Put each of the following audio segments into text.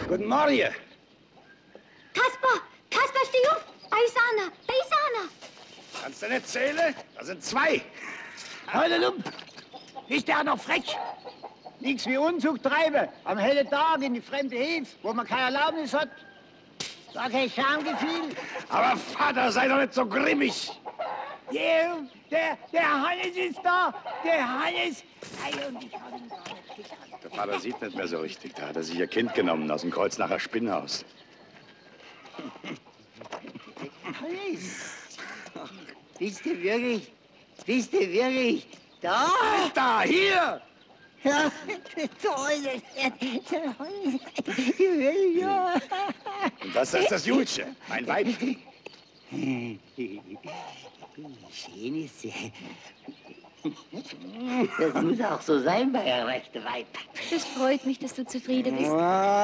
Guten Morgen. Kasper! Kasper, steh auf! Beisana! Beisana! Kannst du nicht zählen? Da sind zwei. Heute Lump! Ist der noch frech? Nichts wie Unzucht treiben. Am hellen Tag in die fremde Hilfe, wo man keine Erlaubnis hat. War kein Schamgefühl. Aber Vater, sei doch nicht so grimmig. Der Hannes ist da! Der Hannes! Ei, und ich hab ihn gar nicht gekannt. Der Vater sieht nicht mehr so richtig. Da hat er sich ihr Kind genommen aus dem Kreuznacher Spinnhaus. Hannes! Bist du wirklich? Bist du wirklich da? Da, hier! Ja, toll. Ja. Und das ist das Julche, mein Weib. Schön ist sie. Das muss auch so sein bei einer rechten Weib. Das freut mich, dass du zufrieden bist.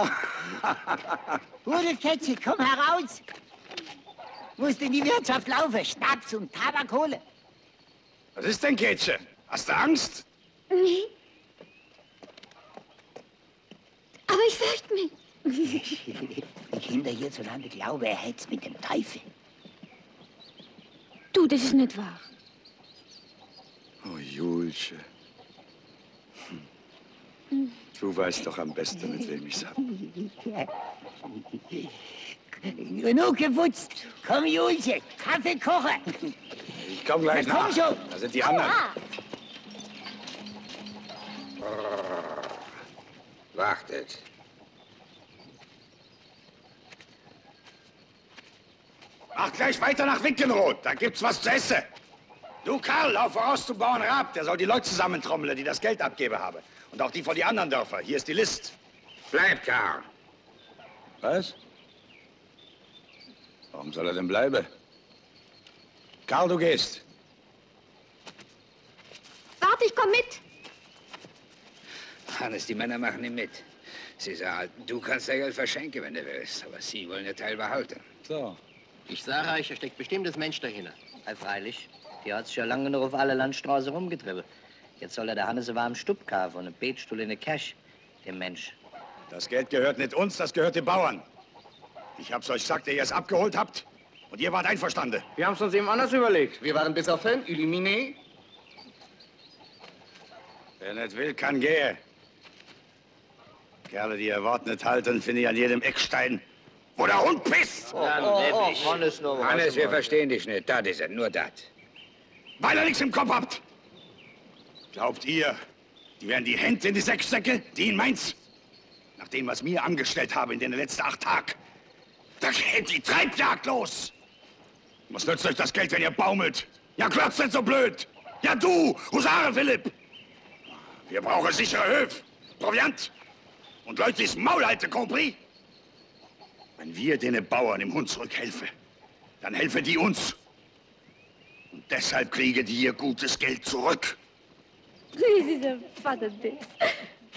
Gute Kätzchen, komm heraus. Musst in die Wirtschaft laufen, Schnaps und Tabakkohle. Was ist denn, Kätchen? Hast du Angst? Nee. Aber ich fürchte mich. Die Kinder hierzulande glauben, er hätt's mit dem Teufel. Du, das ist nicht wahr. Oh, Julche. Du weißt doch am besten, mit wem ich's hab. Genug geputzt. Komm, Julche, Kaffee kochen. Ich komm gleich Na, komm nach. schon. Da sind die anderen. Wartet. Mach gleich weiter nach Wickenroth. Da gibt's was zu essen. Du, Karl, lauf voraus zum Bauern Raab. Der soll die Leute zusammentrommeln, die das Geld abgeben haben. Und auch die von die anderen Dörfer. Hier ist die List. Bleib, Karl. Was? Warum soll er denn bleiben? Karl, du gehst. Warte, ich komm mit. Hannes, die Männer machen nicht mit. Sie sagen, du kannst das Geld verschenken, wenn du willst. Aber sie wollen den Teil behalten. So. Ich sage euch, da steckt bestimmt das Mensch dahinter. Freilich. Die hat sich ja lange genug auf alle Landstraße rumgetrieben. Jetzt soll er der Hannes einen warmen Stub kaufen und einen Betstuhl in der Cash. Dem Mensch. Das Geld gehört nicht uns, das gehört den Bauern. Ich hab's euch gesagt, ehe ihr es abgeholt habt. Und ihr wart einverstanden. Wir haben's uns eben anders überlegt. Wir waren bis auf Fan, Illumine. Wer nicht will, kann gehen. Kerle, die ihr Wort nicht halten, finde ich an jedem Eckstein, wo der Hund pisst. Hannes, Hannes, wir verstehen dich nicht. Das ist es, nur das. Weil ihr nichts im Kopf habt. Glaubt ihr, die werden die Hände in die Säcke, die in Mainz? Nach dem, was mir angestellt habe in den letzten 8 Tagen, da geht die Treibjagd los. Was nützt euch das Geld, wenn ihr baumelt? Ja, klotzt nicht so blöd. Ja, du, Husare Philipp. Wir brauchen sichere Höfe, Proviant und Leute, die's Maul halten, compris? Wenn wir den Bauern im Hund zurückhelfen, dann helfen die uns. Und deshalb kriegen die ihr gutes Geld zurück. Wie dieser Vater bist.